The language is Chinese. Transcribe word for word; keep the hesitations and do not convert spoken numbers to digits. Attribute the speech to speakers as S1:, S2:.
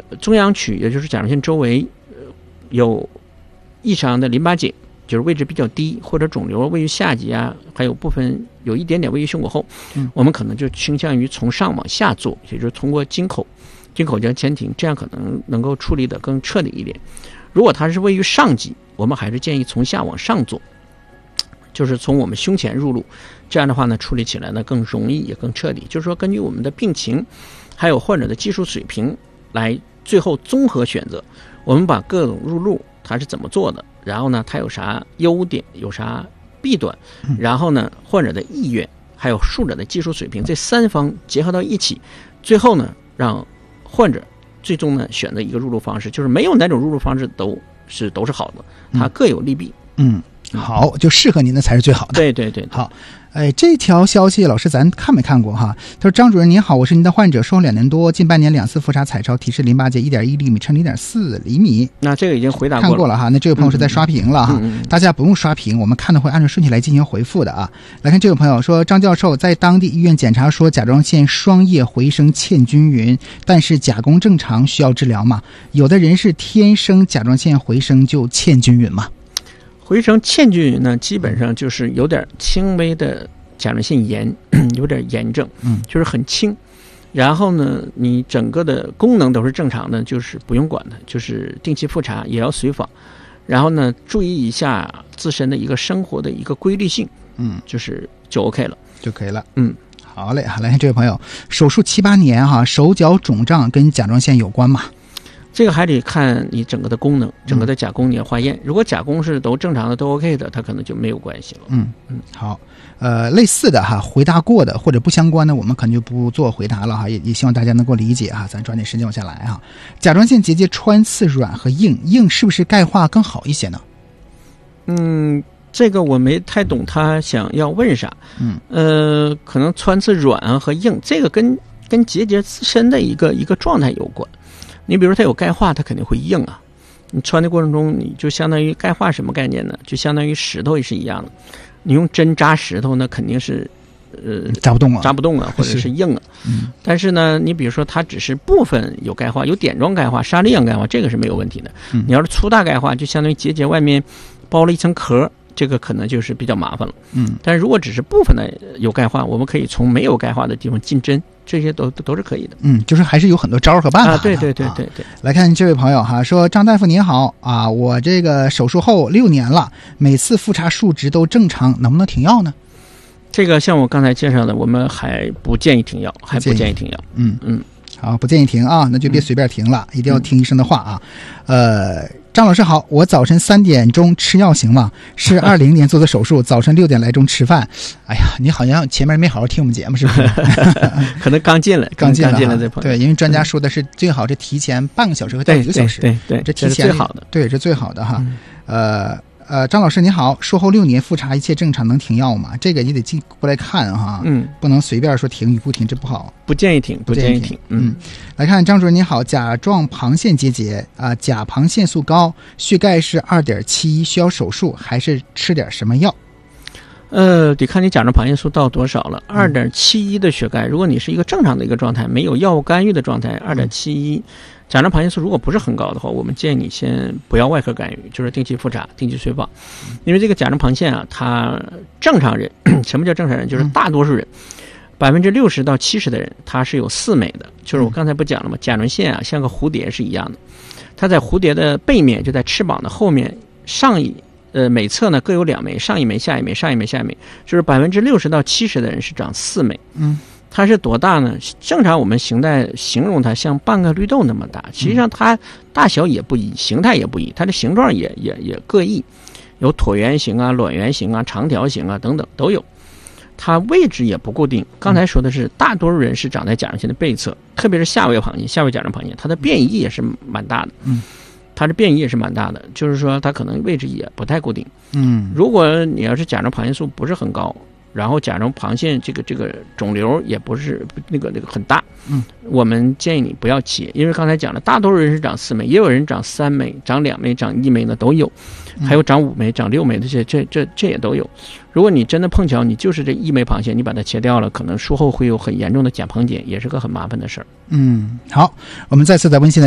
S1: 中央区，也就是甲状腺周围有异常的淋巴结，就是位置比较低，或者肿瘤位于下棘啊，还有部分有一点点位于胸口后，嗯，我们可能就倾向于从上往下做，也就是通过经口经口腔前庭，这样可能能够处理得更彻底一点。如果它是位于上棘，我们还是建议从下往上做，就是从我们胸前入路，这样的话呢，处理起来呢更容易也更彻底。就是说，根据我们的病情，还有患者的技术水平来最后综合选择，我们把各种入路它是怎么做的，然后呢，它有啥优点，有啥弊端，然后呢，患者的意愿还有术者的技术水平，这三方结合到一起，最后呢，让患者最终呢选择一个入路方式，就是没有哪种入路方式都是都是好的，它各有利弊。
S2: 嗯，好，就适合您的才是最好的。
S1: 对对 对, 对。
S2: 好，哎，这条消息老师咱看没看过哈？他说：“张主任您好，我是您的患者，术后两年多，近半年两次复查彩超提示淋巴结一点一厘米乘零点四厘米。”
S1: 那这个已经回答过了，
S2: 看过了哈。那这位朋友是在刷屏了哈，
S1: 嗯嗯嗯、
S2: 大家不用刷屏，我们看的会按照顺序来进行回复的啊。来看这位朋友说，张教授在当地医院检查说甲状腺双叶回声欠均匀，但是甲功正常，需要治疗吗？有的人是天生甲状腺回声就欠均匀吗？
S1: 回声欠均匀呢，基本上就是有点轻微的甲状腺炎，有点炎症，嗯，就是很轻。然后呢，你整个的功能都是正常的，就是不用管的，就是定期复查，也要随访。然后呢，注意一下自身的一个生活的一个规律性，嗯，就是就 OK 了，
S2: 就可以了，
S1: 嗯。
S2: 好嘞，好，来看这位朋友，手术七八年哈，手脚肿胀跟甲状腺有关吗？
S1: 这个还得看你整个的功能，整个的甲功你要化验。如果甲功是都正常的，都 OK 的，它可能就没有关系了。
S2: 嗯嗯，好，呃，类似的哈，回答过的或者不相关的，我们可能就不做回答了哈，也也希望大家能够理解哈，咱抓紧时间往下来哈。甲状腺结节穿刺软和硬，硬是不是钙化更好一些呢？
S1: 嗯，这个我没太懂他想要问啥。嗯，呃，可能穿刺软和硬，这个跟跟结节自身的一个一个状态有关。你比如说它有钙化，它肯定会硬啊。你穿的过程中，你就相当于钙化什么概念呢？就相当于石头也是一样的。你用针扎石头，那肯定是呃
S2: 扎不动了，
S1: 扎不动了，或者是硬了。嗯。但是呢，你比如说它只是部分有钙化，有点状钙化、沙粒样钙化，这个是没有问题的。嗯。你要是粗大钙化，就相当于结节外面包了一层壳。这个可能就是比较麻烦了，嗯，但是如果只是部分的有钙化，我们可以从没有钙化的地方进针，这些都都是可以的，
S2: 嗯，就是还是有很多招和办法的、
S1: 啊、对对对对对、
S2: 啊。来看这位朋友哈，说张大夫您好啊，我这个手术后六年了，每次复查数值都正常，能不能停药呢？
S1: 这个像我刚才介绍的，我们还不建议停药，还不建议停药，
S2: 嗯嗯，好，不建议停啊，那就别随便停了，嗯、一定要听医生的话啊，呃。张老师好，我早晨三点钟吃药行吗？是二零年做的手术，早晨六点来钟吃饭。哎呀，你好像前面没好好听我们节目，是不是？
S1: 可能刚进来，
S2: 刚进来，
S1: 刚进来这朋友。
S2: 对，因为专家说的是最好是提前半个小时和到一个小时。
S1: 对对 对, 对，
S2: 这提前
S1: 这是最好的。
S2: 对，这最好的哈。嗯、呃。呃，张老师您好，术后六年复查一切正常，能停药吗？这个你得进过来看哈，嗯，不能随便说停与不停，这不好，
S1: 不建议停，不建议停。
S2: 嗯，嗯来看张主任您好，甲状旁腺结节啊、呃，甲旁腺素高，血钙是二点七一，需要手术还是吃点什么药？
S1: 呃，得看你甲状旁腺素到多少了。二点七一的血钙，如果你是一个正常的一个状态，没有药物干预的状态，二点七一。甲状旁腺素如果不是很高的话，我们建议你先不要外科干预，就是定期复查、定期随访。因为这个甲状旁腺啊，它正常人，什么叫正常人？就是大多数人，百分之六十到七十的人，它是有四枚的。就是我刚才不讲了吗？甲状腺啊，像个蝴蝶是一样的，它在蝴蝶的背面，就在翅膀的后面上一呃每侧呢各有两枚，上一枚、下一枚、上一枚、下一枚，就是百分之六十到七十的人是长四枚。嗯。它是多大呢？正常我们形态形容它像半个绿豆那么大，实际上它大小也不一，形态也不一，它的形状也也也各异，有椭圆形啊、卵圆形啊、长条形啊等等都有。它位置也不固定。刚才说的是大多数人是长在甲状腺的背侧，特别是下位旁腺、下位甲状旁腺，它的变异也是蛮大的。嗯，它的变异也是蛮大的，就是说它可能位置也不太固定。嗯，如果你要是甲状旁腺素不是很高。然后甲状旁腺这个这个肿瘤也不是那个那个很大，嗯，我们建议你不要切，因为刚才讲了，大多数人是长四枚，也有人长三枚、长两枚、长一枚的都有，还有长五枚、长六枚的，这这这这也都有。如果你真的碰巧你就是这一枚旁腺，你把它切掉了，可能术后会有很严重的甲旁减，也是个很麻烦的事儿。
S2: 嗯，好，我们再次在温馨的